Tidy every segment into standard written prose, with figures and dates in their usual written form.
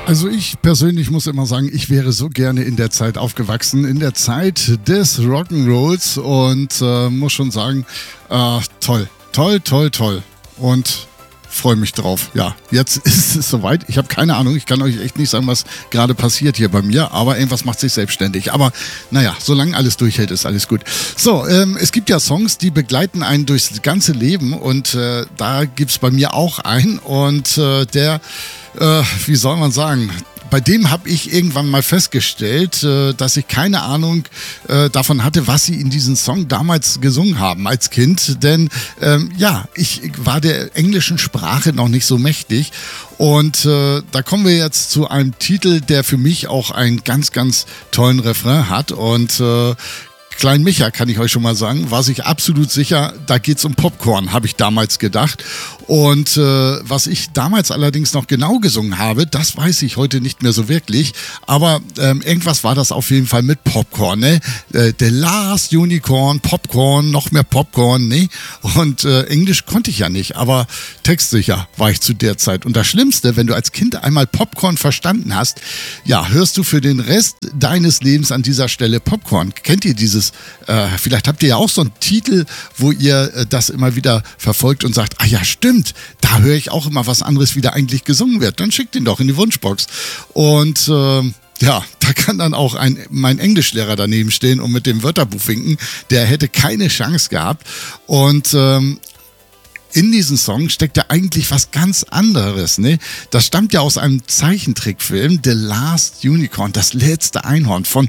Also ich persönlich muss immer sagen, ich wäre so gerne in der Zeit aufgewachsen, in der Zeit des Rock'n'Rolls und muss schon sagen, toll, toll, toll, toll und freue mich drauf. Ja, jetzt ist es soweit. Ich habe keine Ahnung, ich kann euch echt nicht sagen, was gerade passiert hier bei mir, aber irgendwas macht sich selbstständig. Aber naja, solange alles durchhält, ist alles gut. So, es gibt ja Songs, die begleiten einen durchs ganze Leben und da gibt es bei mir auch einen und wie soll man sagen, bei dem habe ich irgendwann mal festgestellt, dass ich keine Ahnung davon hatte, was sie in diesem Song damals gesungen haben als Kind. Denn ich war der englischen Sprache noch nicht so mächtig. Und da kommen wir jetzt zu einem Titel, der für mich auch einen ganz, ganz tollen Refrain hat. Und Klein Micha, kann ich euch schon mal sagen, war sich absolut sicher, da geht's um Popcorn, habe ich damals gedacht. Und was ich damals allerdings noch genau gesungen habe, das weiß ich heute nicht mehr so wirklich. Aber irgendwas war das auf jeden Fall mit Popcorn, ne? The Last Unicorn, Popcorn, noch mehr Popcorn, ne? Und Englisch konnte ich ja nicht, aber textsicher war ich zu der Zeit. Und das Schlimmste, wenn du als Kind einmal Popcorn verstanden hast, ja, hörst du für den Rest deines Lebens an dieser Stelle Popcorn. Kennt ihr dieses? Vielleicht habt ihr ja auch so einen Titel, wo ihr das immer wieder verfolgt und sagt, ah ja, stimmt, da höre ich auch immer was anderes, wie da eigentlich gesungen wird. Dann schickt ihn doch in die Wunschbox. Und da kann dann auch mein Englischlehrer daneben stehen und mit dem Wörterbuch winken. Der hätte keine Chance gehabt. Und in diesem Song steckt ja eigentlich was ganz anderes, ne? Das stammt ja aus einem Zeichentrickfilm, The Last Unicorn, das letzte Einhorn von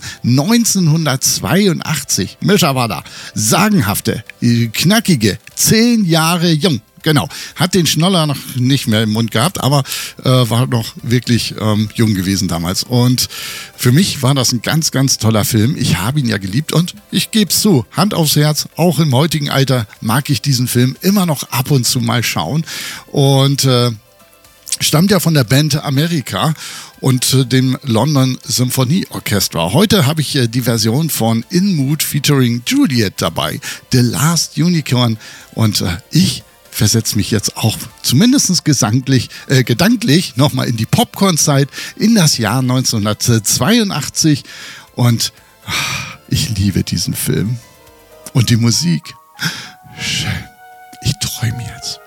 1982. Mischa war da. Sagenhafte, knackige, 10 Jahre jung. Genau, hat den Schnoller noch nicht mehr im Mund gehabt, aber war noch wirklich jung gewesen damals. Und für mich war das ein ganz, ganz toller Film. Ich habe ihn ja geliebt und ich gebe es zu, Hand aufs Herz, auch im heutigen Alter mag ich diesen Film immer noch ab und zu mal schauen. Und stammt ja von der Band America und dem London Symphony Orchestra. Heute habe ich die Version von In Mood featuring Juliet dabei, The Last Unicorn. Und ich versetze mich jetzt auch zumindest gedanklich nochmal in die Popcorn-Zeit, in das Jahr 1982 und ich liebe diesen Film und die Musik. Schön. Ich träume jetzt.